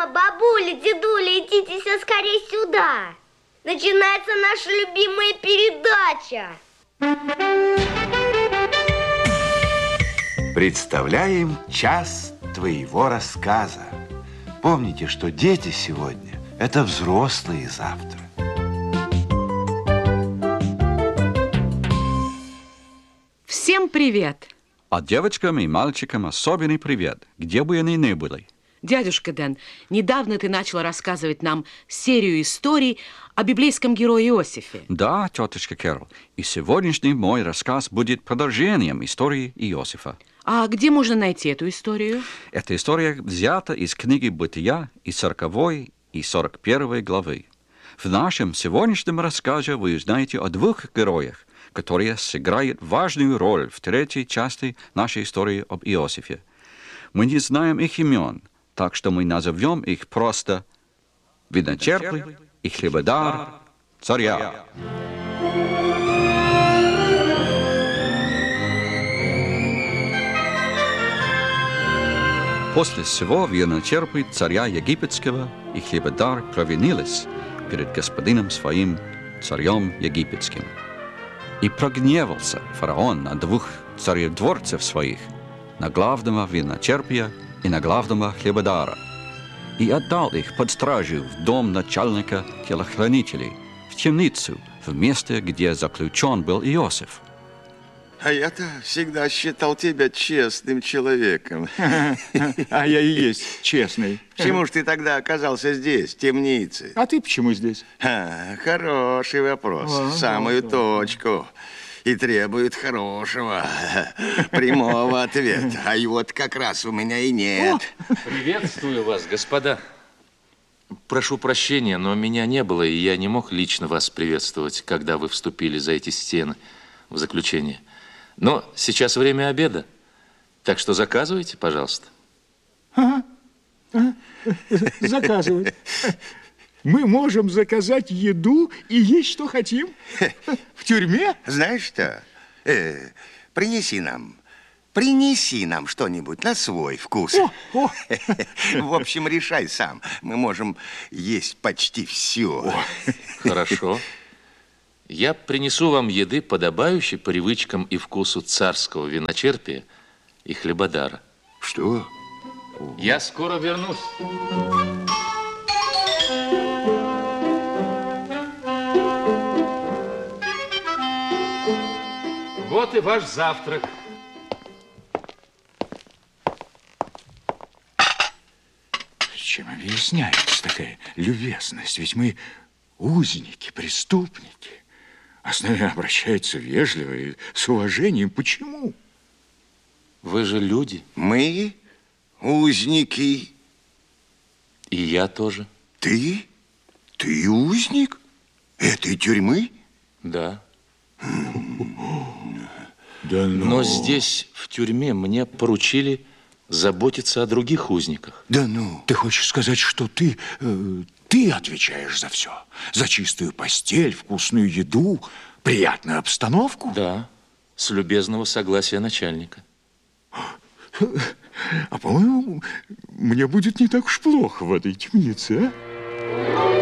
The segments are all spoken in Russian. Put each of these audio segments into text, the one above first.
Мама, бабуля, дедуля, идите все скорее сюда. Начинается наша любимая передача. Представляем час твоего рассказа. Помните, что дети сегодня – это взрослые завтра. Всем привет! А девочкам и мальчикам особенный привет, где бы они ни были. Дядюшка Дэн, недавно ты начал рассказывать нам серию историй о библейском герое Иосифе. Да, тетушка Кэрол, и сегодняшний мой рассказ будет продолжением истории Иосифа. А где можно найти эту историю? Эта история взята из книги «Бытия» из 40 и 41 главы. В нашем сегодняшнем рассказе вы узнаете о двух героях, которые сыграют важную роль в третьей части нашей истории об Иосифе. Мы не знаем их имен, так что мы назовем их просто «Виночерпий» и «Хлебодар царя». После всего виночерпий царя египетского и хлебодар провинились перед господином своим, царем египетским. И прогневался фараон на двух царедворцев своих, на главного виночерпия и на главного хлебодара, и отдал их под стражу в дом начальника телохранителей, в темницу, в месте, где заключен был Иосиф. А я-то всегда считал тебя честным человеком. А я и есть честный. Почему ж ты тогда оказался здесь, в темнице? А ты почему здесь? Хороший вопрос. В самую точку. И требует хорошего, прямого ответа. А вот как раз у меня и нет. Приветствую вас, господа. Прошу прощения, но меня не было, и я не мог лично вас приветствовать, когда вы вступили за эти стены в заключение. Но сейчас время обеда, так что заказывайте, пожалуйста. Заказывай. Мы можем заказать еду и есть, что хотим. В тюрьме? Знаешь что? Принеси нам что-нибудь на свой вкус. В общем, решай сам. Мы можем есть почти все. Хорошо. Я принесу вам еды, подобающей привычкам и вкусу царского виночерпия и хлебодара. Что? Я скоро вернусь. Вот и ваш завтрак. Чем объясняется такая любезность? Ведь мы узники, преступники. А с нами обращаются вежливо и с уважением. Почему? Вы же люди. Мы узники. И я тоже. Ты? Ты узник этой тюрьмы? Да. Да ну. Но здесь, в тюрьме, мне поручили заботиться о других узниках. Да ну. Ты хочешь сказать, что ты отвечаешь за все? За чистую постель, вкусную еду, приятную обстановку? Да, с любезного согласия начальника. А по-моему, мне будет не так уж плохо в этой темнице, а?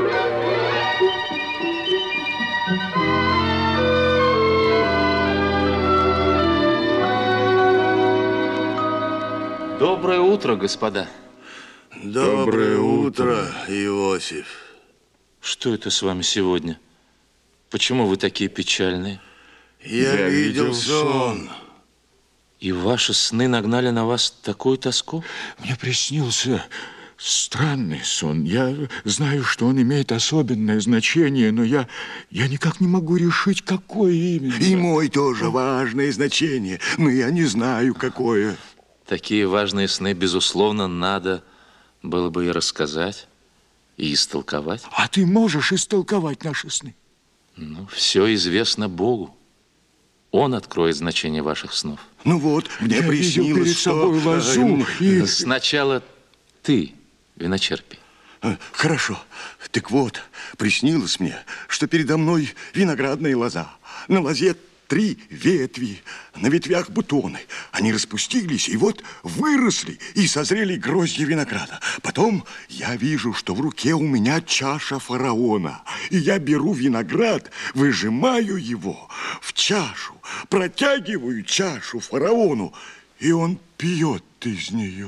Доброе утро, господа. Доброе утро, Иосиф. Что это с вами сегодня? Почему вы такие печальные? Я видел сон. И ваши сны нагнали на вас такую тоску? Мне приснился странный сон. Я знаю, что он имеет особенное значение, но я никак не могу решить, какое именно. И мой тоже важное значение, но я не знаю, какое. Такие важные сны, безусловно, надо было бы и рассказать, и истолковать. А ты можешь истолковать наши сны? Ну, все известно Богу. Он откроет значение ваших снов. Ну вот, мне приснилось, перед собой лозу и... Сначала ты, виночерпий. Хорошо. Так вот, приснилось мне, что передо мной виноградная лоза. На лозе 3 ветви, на ветвях бутоны. Они распустились и вот выросли и созрели гроздья винограда. Потом я вижу, что в руке у меня чаша фараона. И я беру виноград, выжимаю его в чашу, протягиваю чашу фараону, и он пьет из нее.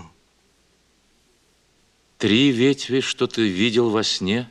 3 ветви, что ты видел во сне,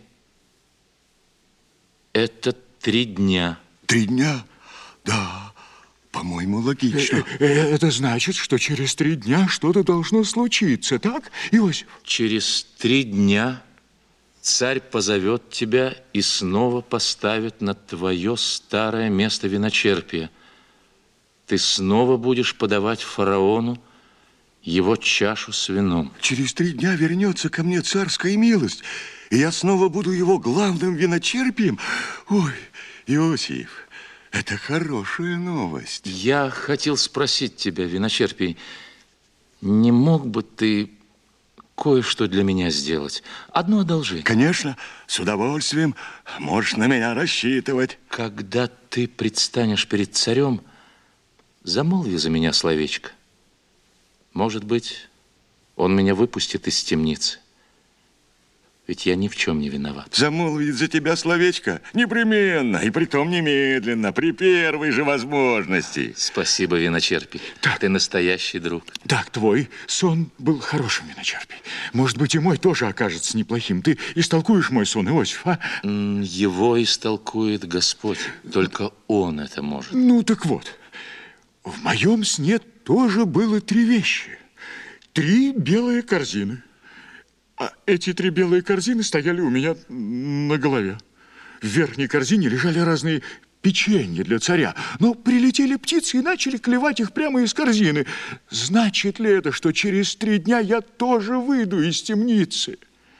это 3 дня. 3 дня? Да, по-моему, логично. Это значит, что через 3 дня что-то должно случиться, так, Иосиф? Через 3 дня царь позовет тебя и снова поставит на твое старое место виночерпия. Ты снова будешь подавать фараону его чашу с вином. Через 3 дня вернется ко мне царская милость, и я снова буду его главным виночерпием. Ой, Иосиф, это хорошая новость. Я хотел спросить тебя, виночерпий, не мог бы ты кое-что для меня сделать? Одно одолжение. Конечно, с удовольствием. Можешь на меня рассчитывать. Когда ты предстанешь перед царем, замолви за меня словечко. Может быть, он меня выпустит из темницы. Ведь я ни в чем не виноват. Замолвит за тебя словечко? Непременно, и притом немедленно, при первой же возможности. Спасибо, виночерпий. Так. Ты настоящий друг. Так, твой сон был хорошим, виночерпий. Может быть, и мой тоже окажется неплохим. Ты истолкуешь мой сон, Иосиф, а? Его истолкует Господь. Только Он это может. Ну, так вот. В моем сне тоже было 3 вещи. 3 белые корзины. А эти 3 белые корзины стояли у меня на голове. В верхней корзине лежали разные печенья для царя. Но прилетели птицы и начали клевать их прямо из корзины. Значит ли это, что через 3 дня я тоже выйду из темницы?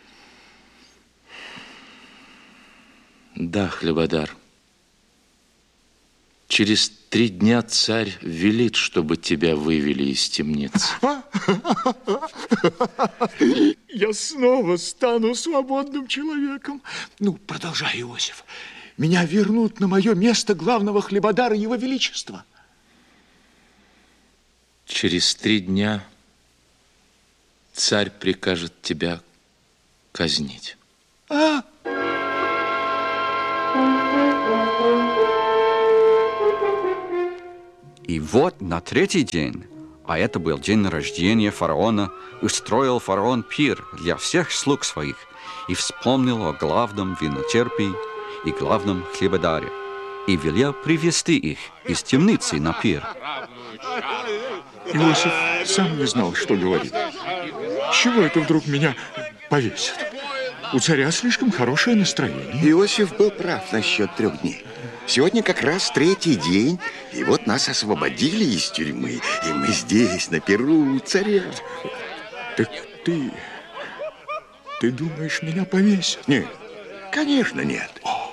Да, хлебодар. Через 3 дня царь велит, чтобы тебя вывели из темницы. Я снова стану свободным человеком. Ну, продолжай, Иосиф. Меня вернут на мое место главного хлебодара Его Величества. Через 3 дня царь прикажет тебя казнить. И вот на 3-й день, а это был день рождения фараона, устроил фараон пир для всех слуг своих и вспомнил о главном виночерпии и главном хлебодаре и велел привести их из темницы на пир. Иосиф сам не знал, что говорит. С чего это вдруг меня повесят? У царя слишком хорошее настроение. Иосиф был прав насчет 3 дней. Сегодня как раз 3-й день, и вот нас освободили из тюрьмы, и мы здесь, на пиру у царя. Так ты думаешь, меня повесят? Нет, конечно нет.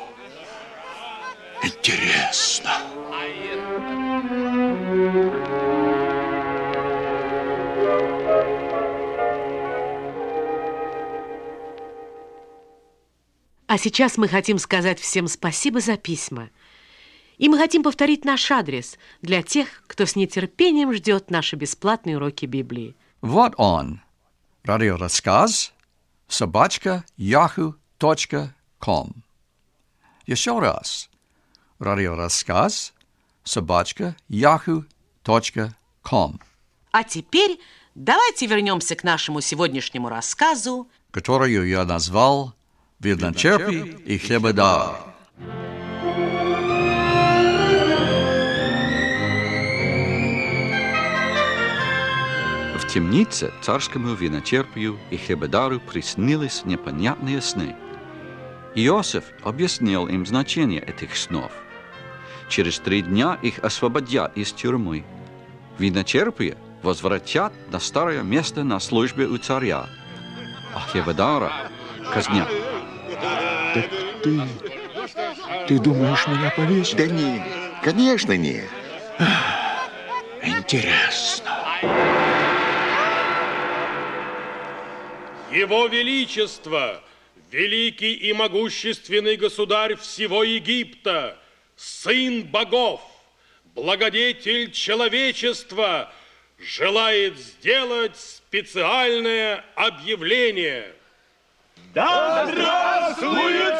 Интересно. А сейчас мы хотим сказать всем спасибо за письма. И мы хотим повторить наш адрес для тех, кто с нетерпением ждет наши бесплатные уроки Библии. Вот он. Радиорассказ @yahoo.com. Еще раз. Радиорассказ @yahoo.com. А теперь давайте вернемся к нашему сегодняшнему рассказу, которую я назвал «Виночерпий и хлебодар». В темнице царскому виночерпию и хлебодару приснились непонятные сны. Иосиф объяснил им значение этих снов. Через 3 дня их освободят из тюрьмы. Виночерпия возвратят на старое место на службе у царя, а хлебодара казнят. Так ты думаешь, меня повесят? Да нет, конечно нет. Интересно. Его Величество, великий и могущественный государь всего Египта, сын богов, благодетель человечества желает сделать специальное объявление. Да здравствует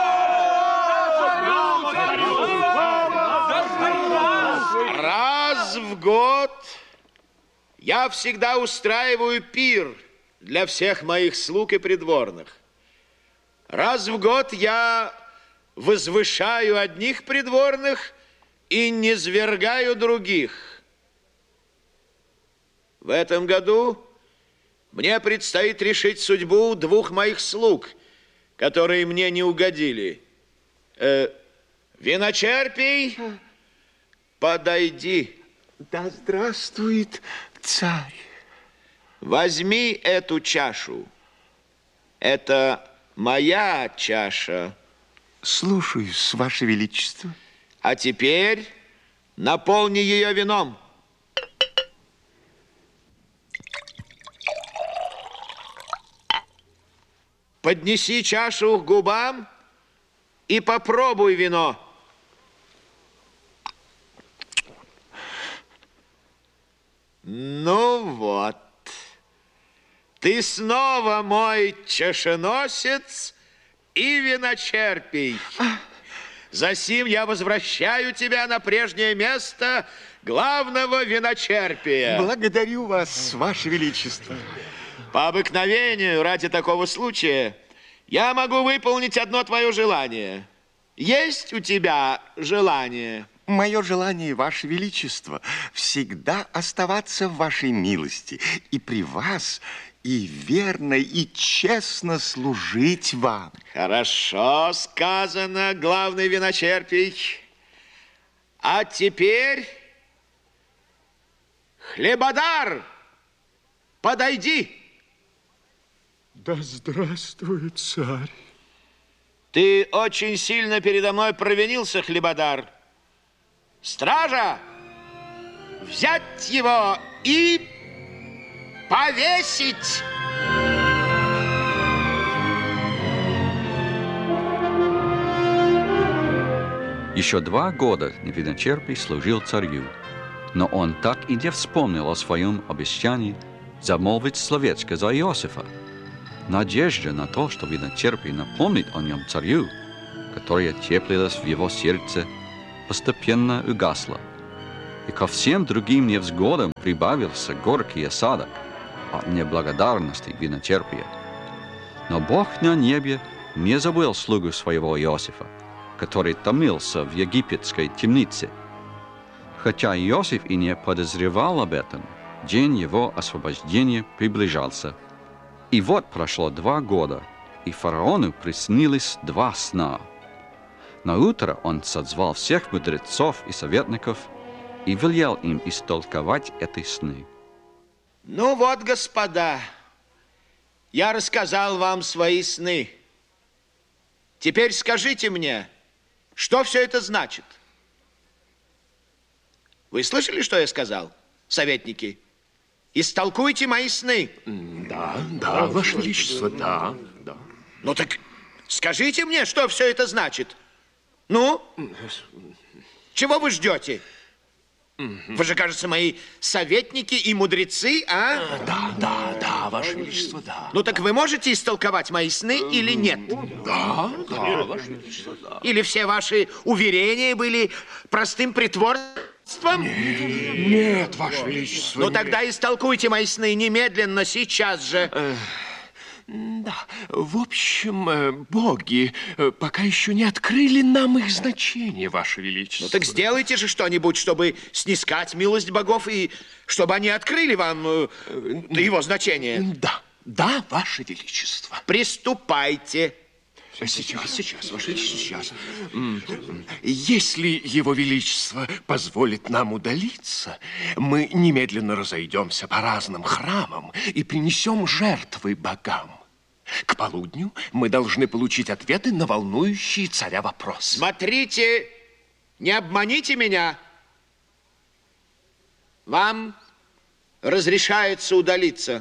Раз в год я всегда устраиваю пир для всех моих слуг и придворных. Раз в год я возвышаю одних придворных и низвергаю других. В этом году мне предстоит решить судьбу двух моих слуг, которые мне не угодили. Виночерпий, подойди. Да здравствует царь. Возьми эту чашу. Это моя чаша. Слушаюсь, Ваше Величество. А теперь наполни ее вином. Поднеси чашу к губам и попробуй вино. Ну вот, ты снова мой чашеносец и виночерпий. Засим я возвращаю тебя на прежнее место главного виночерпия. Благодарю вас, Ваше Величество. По обыкновению, ради такого случая, я могу выполнить одно твое желание. Есть у тебя желание? Мое желание, Ваше Величество, всегда оставаться в вашей милости и при вас, и верно, и честно служить вам. Хорошо сказано, главный виночерпий. А теперь, хлебодар, подойди. Да здравствует царь. Ты очень сильно передо мной провинился, хлебодар. Стража, взять его и повесить. Еще 2 года виночерпий служил царю, но он так и не вспомнил о своем обещании замолвить словечко за Иосифа. Надежда на то, что виночерпий напомнит о нем царю, которая теплилась в его сердце, постепенно угасла, и ко всем другим невзгодам прибавился горький осадок от неблагодарности виночерпия. Но Бог на небе не забыл слугу своего Иосифа, который томился в египетской темнице. Хотя Иосиф и не подозревал об этом, день его освобождения приближался. И вот прошло 2 года, и фараону приснились 2 сна. На утро он созвал всех мудрецов и советников и велел им истолковать эти сны. Ну вот, господа, я рассказал вам свои сны. Теперь скажите мне, что все это значит? Вы слышали, что я сказал, советники? Истолкуйте мои сны. Да, Ваше Величество, да. Ну так скажите мне, что все это значит. Ну, чего вы ждете? Вы же, кажется, мои советники и мудрецы, а? Да, Ваше Величество, да. Ну так вы можете истолковать мои сны или нет? Да, Ваше Величество, да. Или все ваши уверения были простым притворством? Нет, Ваше Величество. Ну тогда истолкуйте мои сны немедленно, сейчас же. Да, в общем, боги пока еще не открыли нам их значение, Ваше Величество. Ну так сделайте же что-нибудь, чтобы снискать милость богов и чтобы они открыли вам его значение. Да, Ваше Величество. Приступайте. Сейчас, Ваше Величество, сейчас. Если Его Величество позволит нам удалиться, мы немедленно разойдемся по разным храмам и принесем жертвы богам. К полудню мы должны получить ответы на волнующие царя вопросы. Смотрите, не обманите меня. Вам разрешается удалиться.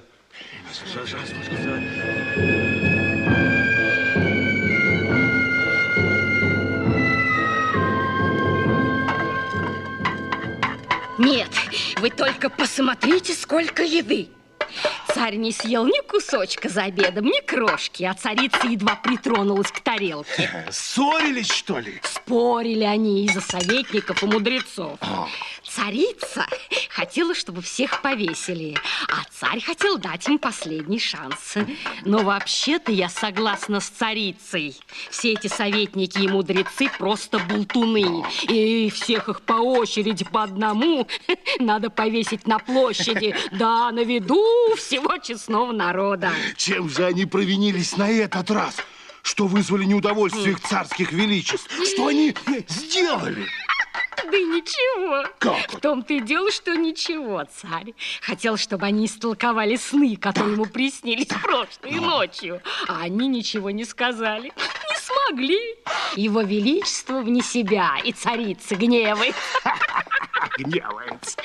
Нет, вы только посмотрите, сколько еды. Царь не съел ни кусочка за обедом, ни крошки, а царица едва притронулась к тарелке. Ссорились, что ли? Спорили они из-за советников и мудрецов. Царица хотела, чтобы всех повесили, а царь хотел дать им последний шанс. Но вообще-то я согласна с царицей. Все эти советники и мудрецы просто болтуны. И всех их по очереди по одному надо повесить на площади. Да, на виду всего честного народа. Чем же они провинились на этот раз? Что вызвали неудовольствие их царских величеств? Что они сделали? Да ничего. Как? В том-то и дело, что ничего. Царь хотел, чтобы они истолковали сны, которые ему приснились прошлой ночью. А они ничего не сказали. Не смогли. Его величество вне себя, и царица гневается. Гневается.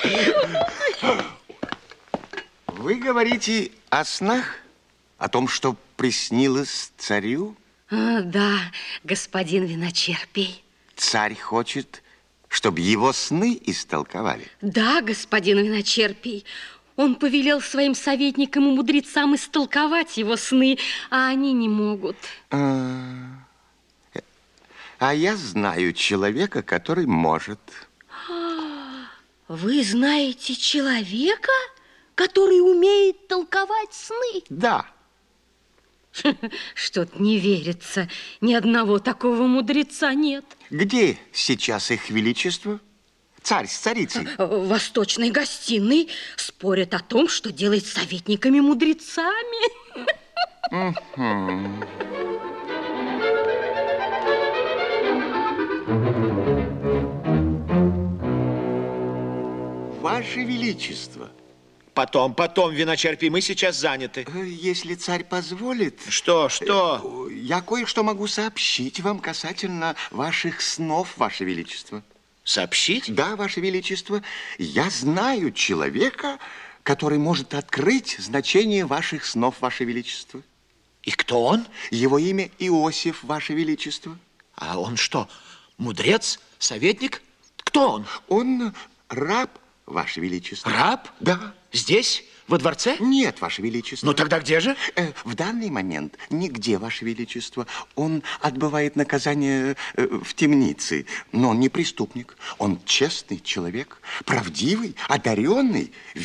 Вы говорите о снах? О том, что приснилось царю? Да, господин Виночерпий. Царь хочет, чтобы его сны истолковали? Да, господин Виночерпий. Он повелел своим советникам и мудрецам истолковать его сны, а они не могут. А я знаю человека, который может. Вы знаете человека, который умеет толковать сны? Да. Что-то не верится. Ни одного такого мудреца нет. Где сейчас их величество? Царь с царицей? В восточной гостиной спорят о том, что делать с советниками-мудрецами. Ваше величество. Потом, Виночерпий, мы сейчас заняты. Если царь позволит... Что? Я кое-что могу сообщить вам касательно ваших снов, Ваше Величество. Сообщить? Да, Ваше Величество. Я знаю человека, который может открыть значение ваших снов, Ваше Величество. И кто он? Его имя Иосиф, Ваше Величество. А он что, мудрец, советник? Кто он? Он раб, Ваше Величество. Раб? Да. Здесь, во дворце? Нет, Ваше Величество. Ну тогда где же? В данный момент нигде, Ваше Величество. Он отбывает наказание в темнице. Но он не преступник. Он честный человек, правдивый, одаренный,